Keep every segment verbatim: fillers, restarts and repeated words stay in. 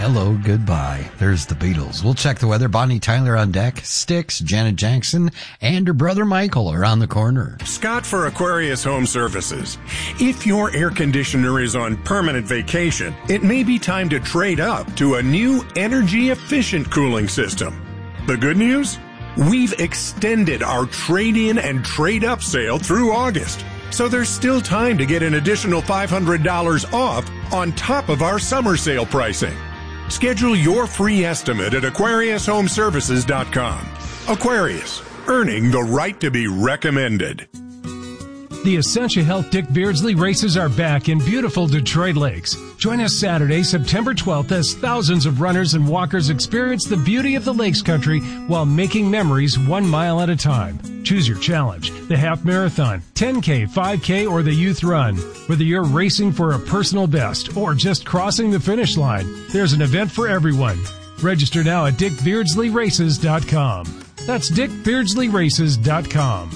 Hello, goodbye. There's the Beatles. We'll check the weather. Bonnie Tyler on deck. Styx, Janet Jackson, and her brother Michael around the corner. Scott for Aquarius Home Services. If your air conditioner is on permanent vacation, it may be time to trade up to a new energy-efficient cooling system. The good news? We've extended our trade-in and trade-up sale through August. So there's still time to get an additional five hundred dollars off on top of our summer sale pricing. Schedule your free estimate at Aquarius Home Services dot com. Aquarius, earning the right to be recommended. The Essentia Health Dick Beardsley races are back in beautiful Detroit Lakes. Join us Saturday, September twelfth, as thousands of runners and walkers experience the beauty of the Lakes Country while making memories one mile at a time. Choose your challenge, the half marathon, ten K, five K, or the youth run. Whether you're racing for a personal best or just crossing the finish line, there's an event for everyone. Register now at Dick Beardsley Races dot com. That's Dick Beardsley Races dot com.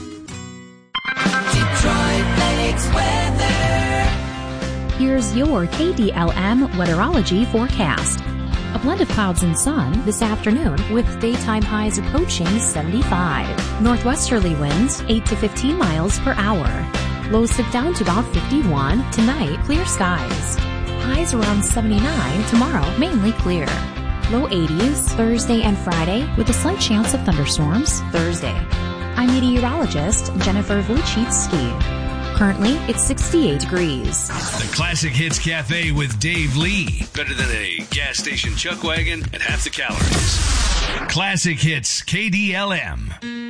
Detroit Lakes weather. Here's your K D L M weatherology forecast. A blend of clouds and sun this afternoon with daytime highs approaching seventy-five. Northwesterly winds eight to fifteen miles per hour. Lows slip down to about fifty-one. Tonight, clear skies. Highs around seventy-nine. Tomorrow, mainly clear. Low eighties Thursday and Friday with a slight chance of thunderstorms Thursday. I'm meteorologist Jennifer Vlichitsky. Currently, it's sixty-eight degrees. The Classic Hits Cafe with Dave Lee. Better than a gas station chuck wagon at half the calories. Classic Hits K D L M.